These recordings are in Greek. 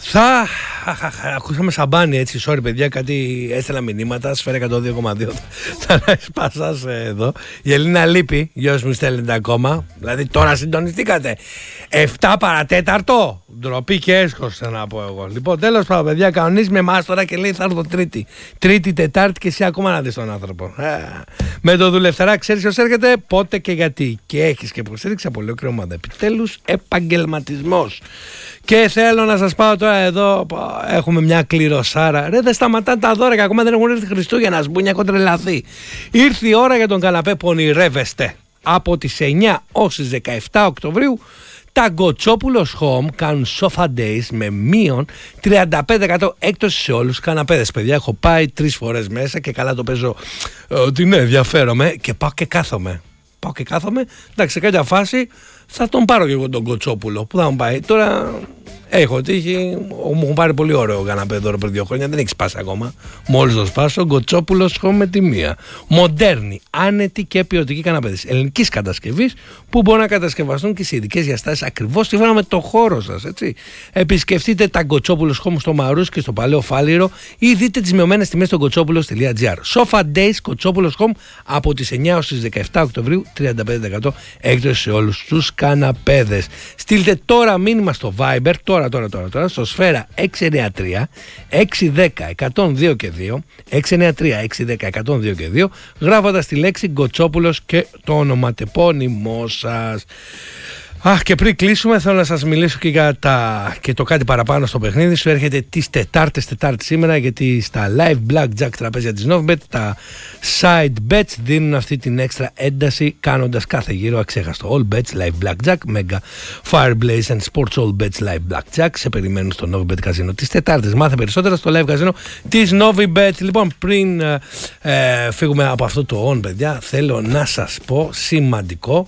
Ακούσαμε σαμπάνι έτσι, sorry παιδιά, κάτι έστελα μηνύματα, Σφαίρα 102,2. Θα να σπάσας εδώ. Η Ελίνα λείπει, για όσους μου στέλνετε ακόμα. Δηλαδή τώρα συντονιστήκατε 7 παρατέταρτο. Ντροπή και έσχος να πω εγώ. Λοιπόν, τέλος πάντων παιδιά, κανονίζει με εμάς τώρα και λέει θα έρθω Τρίτη, Τετάρτη και εσύ ακόμα να δεις τον άνθρωπο. Με το δουλευταρά ξέρεις ποιος έρχεται, πότε και γιατί. Και έχεις και υποστήριξη από ολόκληρη ομάδα. Επιτέλους επαγγελματισμός. Και θέλω να σας πάω τώρα εδώ, έχουμε μια κληροσάρα. Ρε, δεν σταματάνε τα δώρα και ακόμα δεν έχουν έρθει Χριστούγεννα, σμπούνια, έχω τρελαθεί. Ήρθε η ώρα για τον καναπέ που ονειρεύεστε. Από τις 9 ως τις 17 Οκτωβρίου, τα Γκοτσόπουλος Home κάνουν Sofa Days με μείον 35% έκπτωση σε όλους τους καναπέδες. Παιδιά, έχω πάει 3 φορές μέσα και καλά το παίζω ότι ναι, ενδιαφέρομαι και πάω και κάθομαι. Εντάξει, σε κάποια φάση θα τον πάρω και εγώ τον Κοτσόπουλο. Πού θα μου πάει τώρα? Έχω τύχει, μου έχουν πάρει πολύ ωραίο καναπέ δώρο πριν 2 χρόνια, δεν έχει σπάσει ακόμα. Μόλις το σπάσω, Γκοτσόπουλος Home με τη μία. Μοντέρνη, άνετη και ποιοτική καναπέδες ελληνικής κατασκευής που μπορούν να κατασκευαστούν και σε ειδικές διαστάσεις ακριβώς σύμφωνα με το χώρο σας. Έτσι. Επισκεφτείτε τα Γκοτσόπουλος Home στο Μαρούς και στο Παλαιό Φάληρο ή δείτε τις μειωμένες τιμές στο γκοτσόπουλος.gr. Sofa Days Γκοτσόπουλος Home από τις 9 ως τις 17 Οκτωβρίου, 35% έκπτωση σε όλους τους καναπέδες. Στείλτε τώρα μήνυμα στο Viber, τώρα στο Σφαίρα 693 610 102 και 2, 693 610 102 και 2, γράφοντας τη λέξη Γκοτσόπουλος και το ονοματεπώνυμό σας. Και πριν κλείσουμε θέλω να σας μιλήσω και για και το κάτι παραπάνω στο παιχνίδι σου. Έρχεται τις Τετάρτη σήμερα, γιατί στα live blackjack τραπέζια της Novibet τα side bets δίνουν αυτή την έξτρα ένταση, κάνοντας κάθε γύρο αξέχαστο. All bets live blackjack, mega fireblaze and sports all bets live blackjack σε περιμένουν στο Novibet Casino τις Τετάρτες. Μάθε περισσότερα στο live casino της Novibet. Λοιπόν, πριν φύγουμε από αυτό το on, παιδιά, θέλω να σας πω σημαντικό.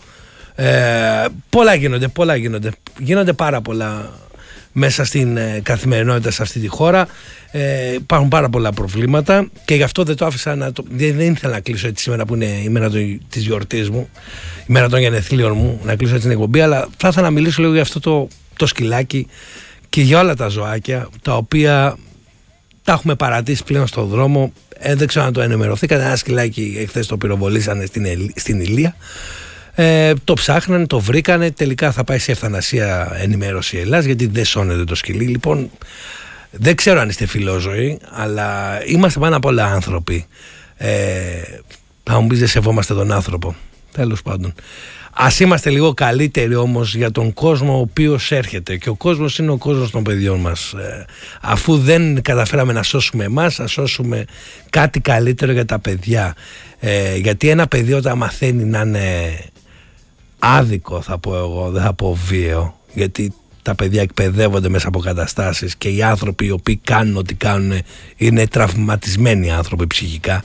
Πολλά γίνονται πάρα πολλά μέσα στην καθημερινότητα σε αυτή τη χώρα. Υπάρχουν πάρα πολλά προβλήματα και γι' αυτό δεν το άφησα δεν ήθελα να κλείσω έτσι σήμερα που είναι η μέρα της γιορτής μου, η μέρα των γενεθλίων μου, να κλείσω έτσι την εκπομπή, αλλά θα ήθελα να μιλήσω λίγο για αυτό το σκυλάκι και για όλα τα ζωάκια τα οποία τα έχουμε παρατήσει πλέον στον δρόμο. Δεν ξέρω αν το ενημερωθήκατε. Ένα σκυλάκι εχθές το πυροβολήσανε στην Ηλία. Το ψάχνανε, το βρήκανε. Τελικά θα πάει σε ευθανασία, ενημέρωση Ελλάς, γιατί δεν σώνεται το σκυλί. Λοιπόν, δεν ξέρω αν είστε φιλόζωοι, αλλά είμαστε πάνω απ' όλα άνθρωποι. Θα μου πεις, δεν σεβόμαστε τον άνθρωπο. Τέλος πάντων, ας είμαστε λίγο καλύτεροι όμως για τον κόσμο ο οποίος έρχεται. Και ο κόσμος είναι ο κόσμος των παιδιών μας. Αφού δεν καταφέραμε να σώσουμε εμάς, θα σώσουμε κάτι καλύτερο για τα παιδιά. Γιατί ένα παιδί όταν μαθαίνει να είναι άδικο, θα πω εγώ, δεν θα πω βίαιο, γιατί τα παιδιά εκπαιδεύονται μέσα από καταστάσεις και οι άνθρωποι οι οποίοι κάνουν ό,τι κάνουν είναι τραυματισμένοι άνθρωποι ψυχικά.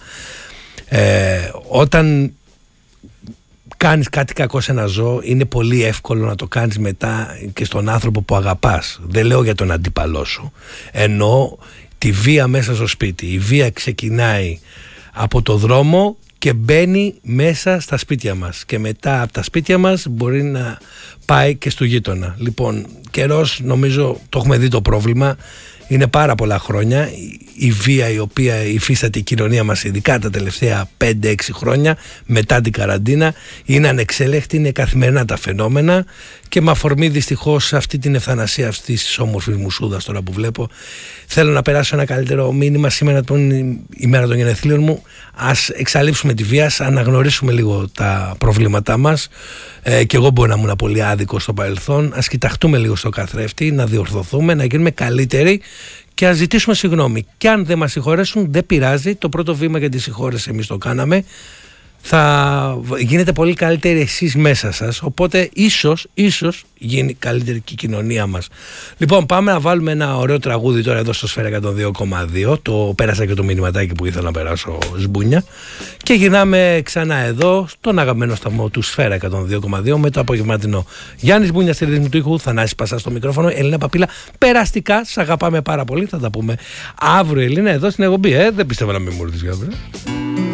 Όταν κάνεις κάτι κακό σε ένα ζώο, είναι πολύ εύκολο να το κάνεις μετά και στον άνθρωπο που αγαπάς. Δεν λέω για τον αντίπαλό σου, εννοώ τη βία μέσα στο σπίτι. Η βία ξεκινάει από το δρόμο και μπαίνει μέσα στα σπίτια μας και μετά από τα σπίτια μας μπορεί να πάει και στο γείτονα. Λοιπόν, καιρός, νομίζω το έχουμε δει το πρόβλημα, είναι πάρα πολλά χρόνια η βία η οποία υφίσταται η κοινωνία μας, ειδικά τα τελευταία 5-6 χρόνια μετά την καραντίνα, είναι ανεξέλεκτη, είναι καθημερινά τα φαινόμενα και με αφορμή δυστυχώς αυτή την ευθανασία αυτής της όμορφης μουσούδας τώρα που βλέπω, θέλω να περάσω ένα καλύτερο μήνυμα σήμερα που είναι η μέρα των γενεθλίων μου. Ας εξαλείψουμε τη βία, ας αναγνωρίσουμε λίγο τα προβλήματά μας, και εγώ μπορεί να ήμουν πολύ άδικο στο παρελθόν. Ας κοιταχτούμε λίγο στο καθρέφτη, να διορθωθούμε, να γίνουμε καλύτεροι και ας ζητήσουμε συγγνώμη. Και αν δεν μας συγχωρέσουν, δεν πειράζει. Το πρώτο βήμα για τη συγχώρεση εμείς το κάναμε. Θα γίνετε πολύ καλύτεροι εσείς μέσα σας. Οπότε ίσως γίνει καλύτερη και η κοινωνία μας. Λοιπόν, πάμε να βάλουμε ένα ωραίο τραγούδι τώρα εδώ στο Σφαίρα 102,2. Το πέρασα και το μηνυματάκι που ήθελα να περάσω σμπούνια. Και γυρνάμε ξανά εδώ στον αγαπημένο σταθμό του Σφαίρα 102,2 με το απογευματινό. Γιάννης Μπούνια στη ρυθμή του ήχου, Θανάσης Πασάς στο μικρόφωνο, Ελίνα Παπίλα. Περαστικά, σ' αγαπάμε πάρα πολύ. Θα τα πούμε αύριο, Ελίνα, εδώ στην εκπομπή. Δεν πιστεύω να μην μου ήρθες,